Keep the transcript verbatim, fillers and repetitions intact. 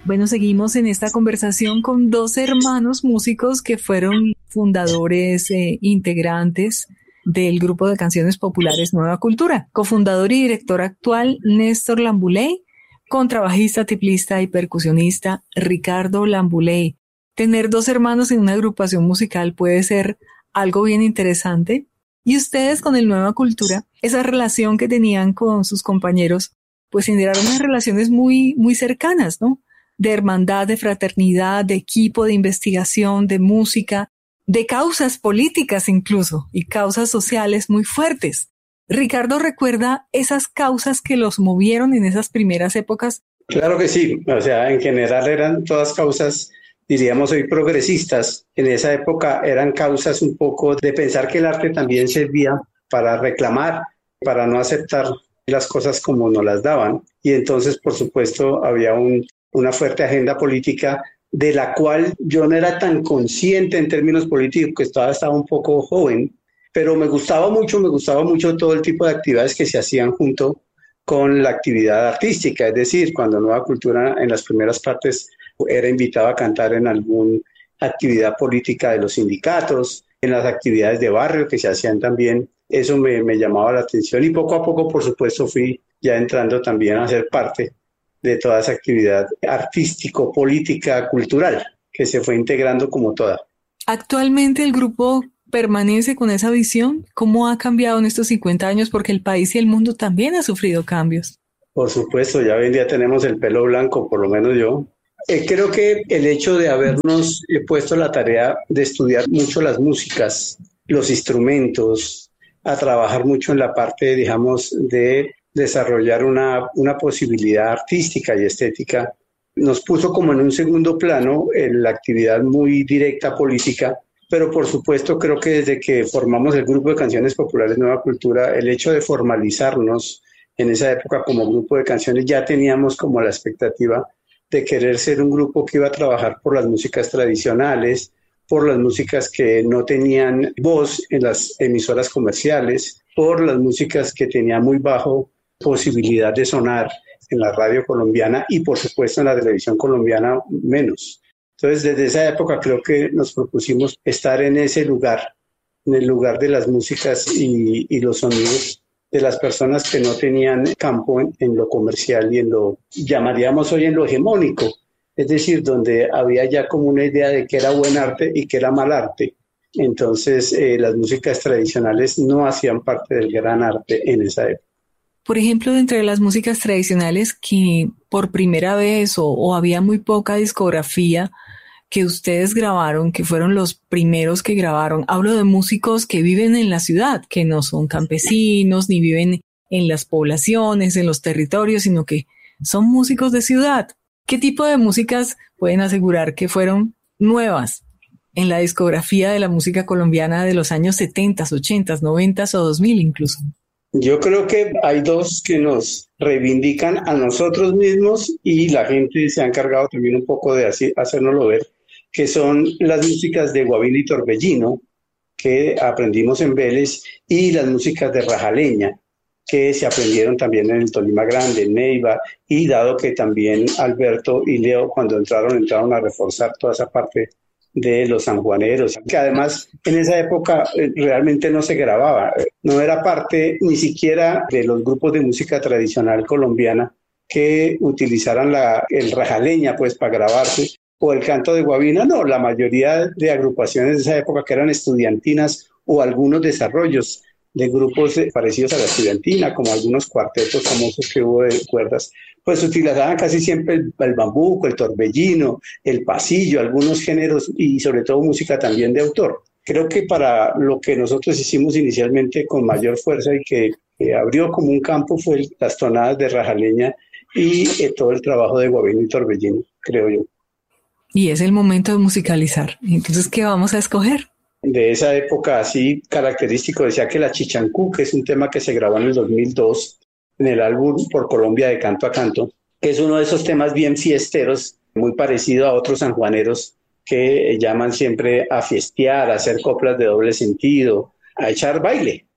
Bueno, seguimos en esta conversación con dos hermanos músicos que fueron fundadores, eh, integrantes del grupo de canciones populares Nueva Cultura. Cofundador y director actual, Néstor Lambuley, contrabajista, tiplista y percusionista, Ricardo Lambuley. Tener dos hermanos en una agrupación musical puede ser algo bien interesante. Y ustedes con el Nueva Cultura, esa relación que tenían con sus compañeros, pues generaron unas relaciones muy, muy cercanas, ¿no? De hermandad, de fraternidad, de equipo, de investigación, de música, de causas políticas incluso, y causas sociales muy fuertes. Ricardo, ¿recuerda esas causas que los movieron en esas primeras épocas? Claro que sí, o sea, en general eran todas causas, diríamos hoy, progresistas. En esa época eran causas un poco de pensar que el arte también servía para reclamar, para no aceptar las cosas como nos las daban. Y entonces, por supuesto, había un una fuerte agenda política de la cual yo no era tan consciente en términos políticos, que todavía estaba un poco joven, pero me gustaba mucho, me gustaba mucho todo el tipo de actividades que se hacían junto con la actividad artística, es decir, cuando Nueva Cultura en las primeras partes era invitado a cantar en alguna actividad política de los sindicatos, en las actividades de barrio que se hacían también, eso me, me llamaba la atención y poco a poco, por supuesto, fui ya entrando también a ser parte de toda esa actividad artístico, política, cultural, que se fue integrando como toda. ¿Actualmente el grupo permanece con esa visión? ¿Cómo ha cambiado en estos cincuenta años? Porque el país y el mundo también ha sufrido cambios. Por supuesto, ya hoy en día tenemos el pelo blanco, por lo menos yo. Eh, creo que el hecho de habernos eh, puesto la tarea de estudiar mucho las músicas, los instrumentos, a trabajar mucho en la parte, digamos, de desarrollar una, una posibilidad artística y estética, nos puso como en un segundo plano en la actividad muy directa política, pero por supuesto creo que desde que formamos el grupo de canciones populares Nueva Cultura, el hecho de formalizarnos en esa época como grupo de canciones, ya teníamos como la expectativa de querer ser un grupo que iba a trabajar por las músicas tradicionales, por las músicas que no tenían voz en las emisoras comerciales, por las músicas que tenían muy bajo posibilidad de sonar en la radio colombiana y por supuesto en la televisión colombiana menos. Entonces desde esa época creo que nos propusimos estar en ese lugar, en el lugar de las músicas y, y los sonidos de las personas que no tenían campo en, en lo comercial y en lo, llamaríamos hoy en lo hegemónico, es decir, donde había ya como una idea de que era buen arte y que era mal arte. Entonces eh, las músicas tradicionales no hacían parte del gran arte en esa época. Por ejemplo, entre las músicas tradicionales que por primera vez o, o había muy poca discografía que ustedes grabaron, que fueron los primeros que grabaron, hablo de músicos que viven en la ciudad, que no son campesinos ni viven en las poblaciones, en los territorios, sino que son músicos de ciudad. ¿Qué tipo de músicas pueden asegurar que fueron nuevas en la discografía de la música colombiana de los años setenta, ochenta, noventa o dos mil incluso? Yo creo que hay dos que nos reivindican a nosotros mismos y la gente se ha encargado también un poco de así, hacérnoslo ver, que son las músicas de Guavina y Torbellino, que aprendimos en Vélez, y las músicas de Rajaleña, que se aprendieron también en el Tolima Grande, en Neiva, y dado que también Alberto y Leo cuando entraron, entraron a reforzar toda esa parte de los sanjuaneros, que además en esa época eh, realmente no se grababa, no era parte ni siquiera de los grupos de música tradicional colombiana que utilizaran la, el rajaleña pues para grabarse, o el canto de Guavina, no, la mayoría de agrupaciones de esa época que eran estudiantinas o algunos desarrollos de grupos parecidos a la estudiantina, como algunos cuartetos famosos que hubo de cuerdas, pues utilizaban casi siempre el, el bambuco, el torbellino, el pasillo, algunos géneros y sobre todo música también de autor. Creo que para lo que nosotros hicimos inicialmente con mayor fuerza y que, que abrió como un campo fue el, las tonadas de Rajaleña y eh, todo el trabajo de Guavina y Torbellino, creo yo. Y es el momento de musicalizar. Entonces, ¿qué vamos a escoger? De esa época así característico, decía que La Chichancú, que es un tema que se grabó en el dos mil dos en el álbum Por Colombia de Canto a Canto, que es uno de esos temas bien fiesteros, muy parecido a otros sanjuaneros que llaman siempre a fiestear, a hacer coplas de doble sentido, a echar baile.